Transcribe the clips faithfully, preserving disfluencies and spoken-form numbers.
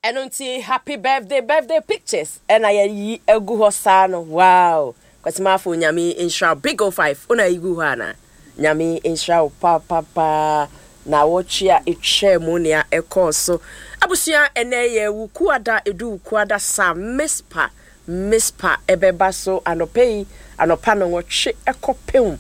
Enunti happy birthday birthday pictures and I yi egu hosano wow kwatima fo nyame insha big oh five una igu hana nyame insha pa pa pa na wochia etwe mu ne ekoso abusia ene ye wukuada edu wukuada sa mispa mispa ebeba so anopei anopa no woche ekopem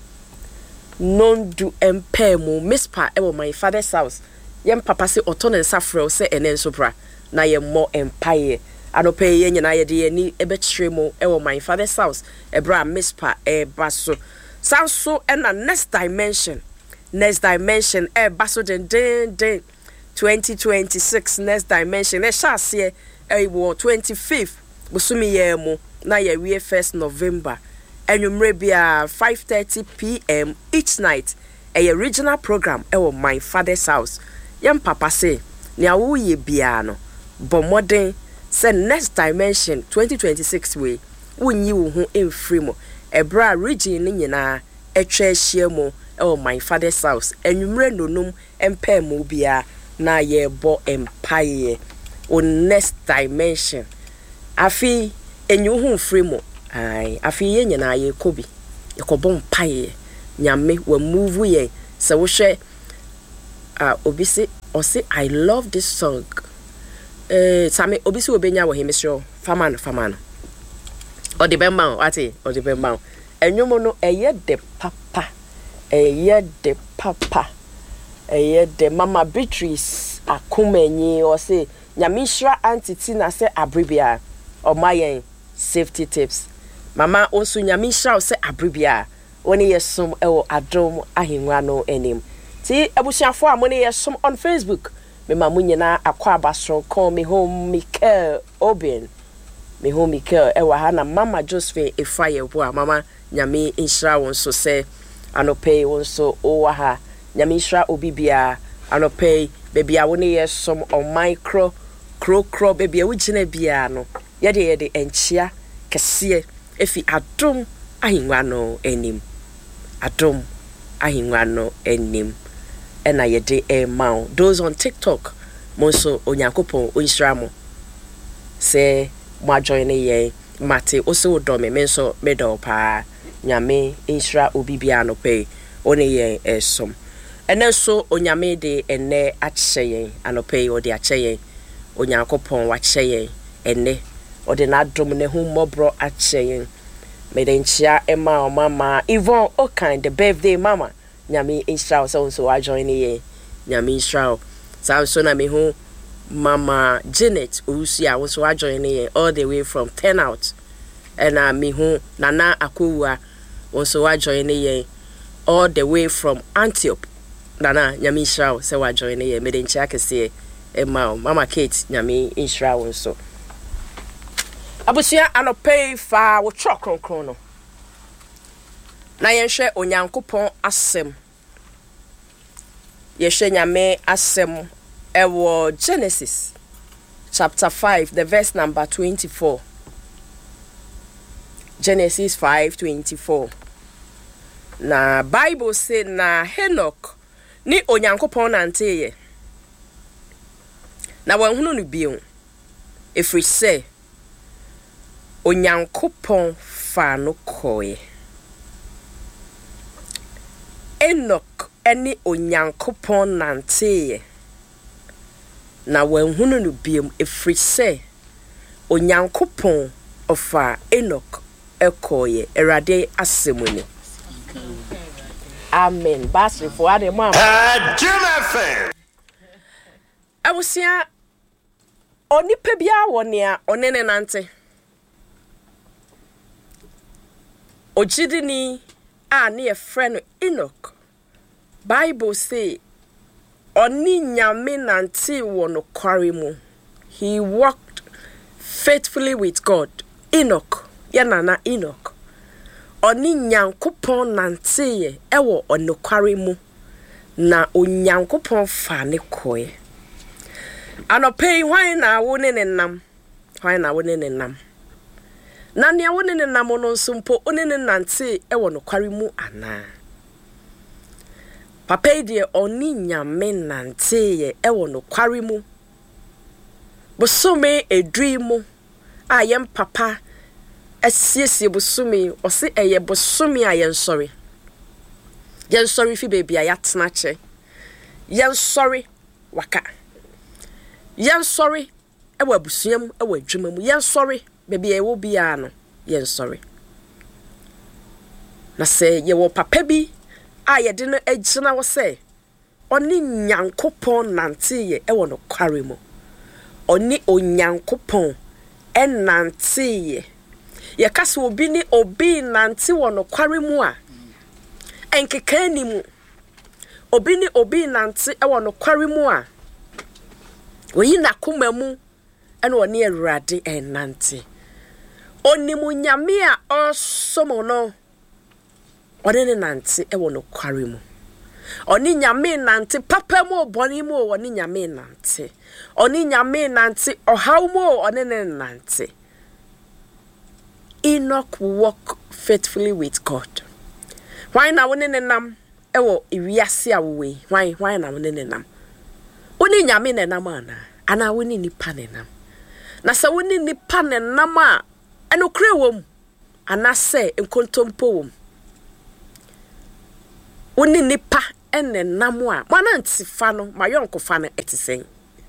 non du empemu mispa ewo my father's house yem papa se otonen safrel se ene nso bra na ye mo empire anope ye nyina ye de ni ebetire mo ewo my father's house ebra mispa e baso sanso e na next dimension next dimension e baso den den den twenty twenty-six next dimension e shase e wo twenty-fifth busumi ye mo na ye we first November enwumre bia five thirty p m each night a regional program ewo my father's house yem papa say ni awu ye bia no bomodin say next dimension twenty twenty-six way wunyi wo ho emfiri mo ebra region ni nyina etwa ahia mo e my father's house enwumre nonum empa mo bia na ye bo empire o next dimension afi enyu ho mfiri mo ai afi ye nyina ye kobi ye kobo mpaye nyame wa move ye se wo hwe ah obisi o say I love this song. Eh, Sami obisi obenya wo hemisro faman faman. O de bemma ati o de bemma. Enwom no eye de papa. Eye de papa. Eye de Mama Beatrice akumenyi o say nyamishra antiti na say abribia o mayen safety tips. Mama onsu nyamishra o say abribia woni yesum ewo adom ahenwa no enim. Ti abusiafo amone yesum on Facebook. Me mamu nyina akwa abasro call me home Mikel Obin me home Mikel e wa ha na Mama Josephine Efaye bo mama nyame inshra won so se anope won so o wa ha nyame inshra obibia anope baby a woni yesom on micro kro kro baby a wugina bia no ye de ye de enchia kese efi adom ahinwa no enim adom ahinwa no enim and I de a mount those on TikTok monso onyankopon oisramo say ma join ye mate also do me menso medo pa nyame insra obibia no pay one ye esom and so onyame de ene acheyen anope o de acheyen onyankopon wa cheyen ene o de na dom ne hu mobro acheyen me de nchia ema o mama Yvonne o kind the birthday mama nyame Israel so so I join ye nyame Israel so so na me hu Mama Janet Usia was so join ye all the way from ten out and uh, me hu Nana Akuwa also I join ye all the way from Antioch Nana nyame Israel so I join ye me den chake say e ma Mama Kate nyame Israel so abusia anope fa wo tro kronkron no na yenhwe onyankopon asem yehwe nyame asem ewo Genesis chapter five the verse number twenty-four Genesis five twenty-four na Bible say na Enoch ni onyankopon nanteye na wanhunu no bion efri say onyankopon fa no koye Enoch eni onyankopon nanteye na wanhunu no biom efri se onyankopon ofa Enoch ekoye erade asemuni amen basri for ade mama Jim awusia onipa bia wonea onene nante ojidini a ne friend Enoch Bible say oni nyame nante wono kware mu he walked faithfully with God Enoch yanana Enoch oni nyankopon nante ye ewo ono kware mu na onyankopon fa ne koye anope hwan na wo ne nenam hwan na wo ne nenam na ne wo ne nenam no nsumpo oni ne nante ewo no kware mu ana papa die oni nyame nante ye ewo no kware mu bosome edui mu a yem papa asiesie bosome ɔse ɛyɛ bosome a yɛn sɔre yɛn sɔre fi baby a yɛatena kye yɛn sɔre waka yɛn sɔre ɛwɔ abusuam ɛwɔ adwuma mu yɛn sɔre baby ɛwɔ bia no yɛn sɔre na sɛ yɛwɔ papa bi a yɛde no agyina wo sɛ ɔne nyankopɔn nante yɛ ɛwɔ no kware mu ɔne onyankopɔn ɛnante yɛ yɛkasa obi ne obi nante wɔ no kware mu a ɛnkeka ni mu obi ne obi nante ɛwɔ no kware mu a oyi nakoma mu ɛna ɔne awurade ɛnante onimu nyame a ɔsomo no ɔne ne nante ɛwɔ no kware mu ɔne nyame nante papa mu obɔne mu ɔne nyame nante ɔne nyame nante ɔhaw mu ɔne ne nante Enoch walk faithfully with God. Why na wone ne nam ewo iwiase a we why why na wone ne nam woni nyame ne nam ana ana woni nipa ne nam na sa woni nipa ne nam a eno kre wom ana se enkontompo wom woni nipa ene nam a mana ntifa no mayonko fa no etisen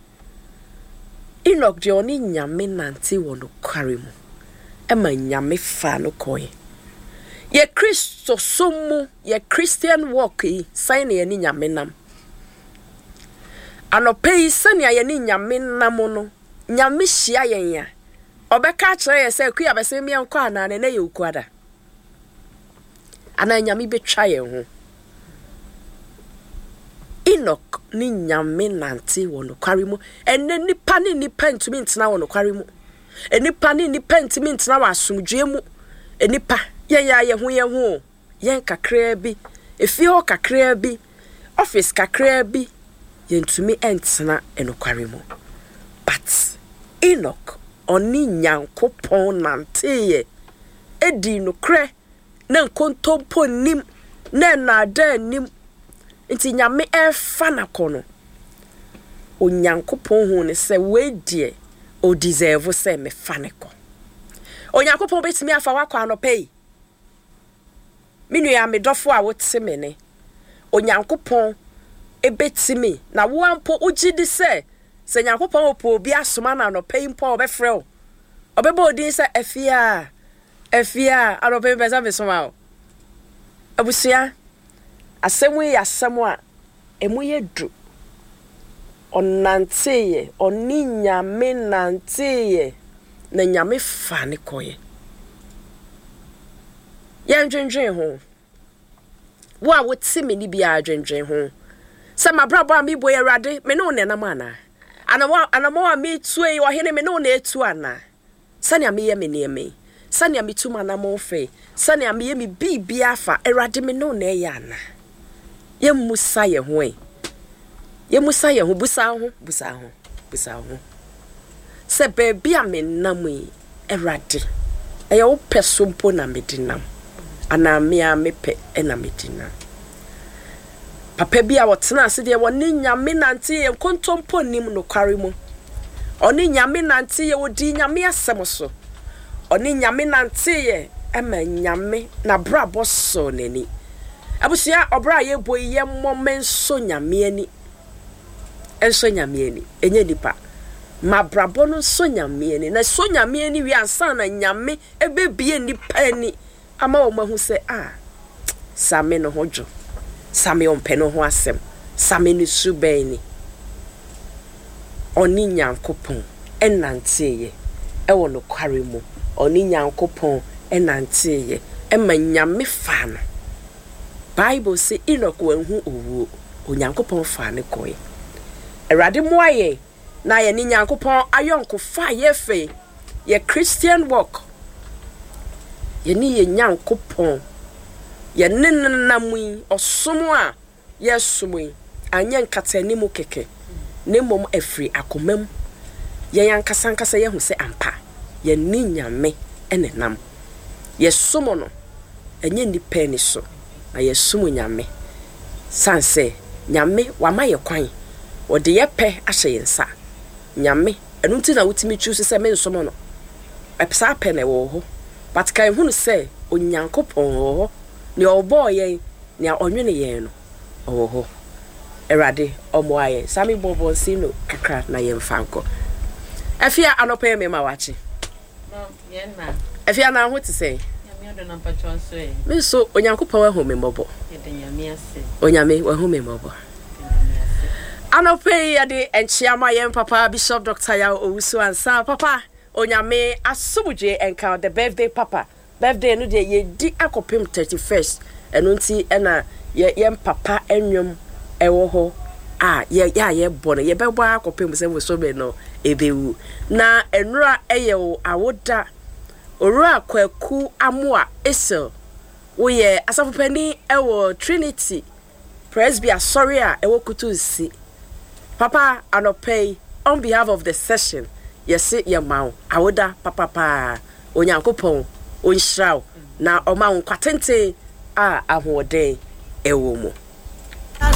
Enoch de oni nyame nante wo no kware mu ema nyame fa no koye ye Kristo somu ye Christian walk yi sign ye ni nyame nam anope sani ye ni nyame nam no nyame hia yen ya obeka kire ye se kuya bese mi enko ana na ye okuada ana nyame betwa ye ho Enoch ni nyame nante wo no kware mu enne nipa ni nipa ntumi ntena wo no kware mu enipa ni nipa ntumi ntena wa asomdwe mu enipa ye ya ye ho ye ho yen kakra bi efi ho kakra bi office kakra bi yentumi entena enokware mu but Enoch oni nyankopon nante ye edi no kre na nkontompo nim na na da nim nti nyame efa na kono onyankopon hu ne se we die o deserve se me fa ne ko onyankopon betimi afa wakwa no pay minu ya me dofo a wote me ne onyankopon ebetimi na wo ampo ugidi se se nyankopon opo obi asoma na no pay mpo obefre o obeba odin se afia afia arope beza besoma o abusia asemwe ya samwa emu yedu onanteye oni nyame nanteye na nyame fa ne koye yandwendwen ho wo a wote me ni bia adwendwen ho se mabrabo a me boy awrade me no ne nam ana anamo anamo a me tue wo hene me no na etu ana sane me ye me ne me sane me tu manamo fe sane me ye me bibia fa awrade me no na ye ana ye musa ye ho e ye musa ye ho busa ho busa ho busa ho se baby a me nam e awrade e ye wo pesompo na me dinam ana me a me pe e na me dinam papa bi a wotena ase de woni nyame nante ye kontompo nim no kware mu oni nyame nante ye odi nyame asem so oni nyame nante ye ema nyame na brabo so nani abusia obra ye boy ye momen so nyame ani enso nyame ani enye nipa ma brabo no so nyame ani na so nyame ani wi ansa na nyame ebebie nipa ani ama o mahu se ah same no hojo same on peno ho asem same ni subeni oni nyankopon enanteye e wo no kware mu oni nyankopon enanteye e ma nyame fa no Bible say Enoch wanhu owu onyankopon fa ne koye erade moaye na ye ni nyankopon ayonko fa ye fe ye Christian walk ye ni ye nyankopon ye nenenamui osomo a ye somo anya nkatani mu keke ne mom afri akomam ye yankasa nkasa ye hu se ampa ye ni nyame enenam ye somo no enye nipa ni so na ye somo nyame sanse nyame wama ye kwan ode ye pe ahye yensa nyame enu nti na wutimi choose say me nso no epsa pene wo ho but kan hu no say onyankopon ho ne obo yen ne onwene yen no wo ho erade omo aye sami bobo sino kakra na yen fanko afia anope me ma wachi no yen na afia na ho te say nyame odo na pacho so e me so onyankopon wa hu me mobo yede nyame ase onyame wa hu me mobo anope ya de enchiama yen papa Bishop Doctor Ya Owusu ansa papa onyame asubuje enka the birthday papa birthday no de ye di akopem thirty-first eno nti ena ye yen papa enwom ewo ho ah ye ya ye bono ye bebo akopem se wo so be no ebewu na enura eye wo awoda orua kwaku amoa esel wo ye asafopani ewo Trinity Presby sorry a ewo kutusi papa anopay on behalf of the session yes ye mawo awoda papa pa onyankopon onhyraw na oma kwatente a ahoden ewo mu